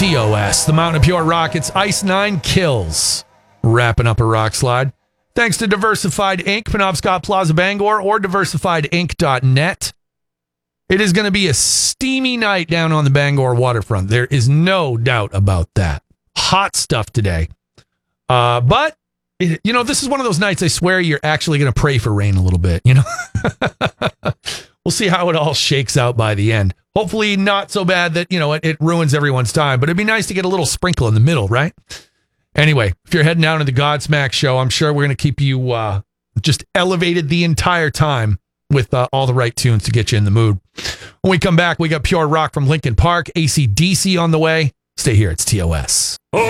TOS, the Mountain of Pure Rock. It's Ice 9 Kills, wrapping up a rock slide. Thanks to Diversified Inc., Penobscot Plaza, Bangor, or diversifiedinc.net. It is going to be a steamy night down on the Bangor waterfront. There is no doubt about that. Hot stuff today. But, this is one of those nights I swear you're actually going to pray for rain a little bit, We'll see how it all shakes out by the end. Hopefully not so bad that, it ruins everyone's time, but it'd be nice to get a little sprinkle in the middle, right? Anyway, if you're heading down to the Godsmack show, I'm sure we're going to keep you just elevated the entire time with all the right tunes to get you in the mood. When we come back, we got Pure Rock from Linkin Park, AC/DC on the way. Stay here. It's TOS.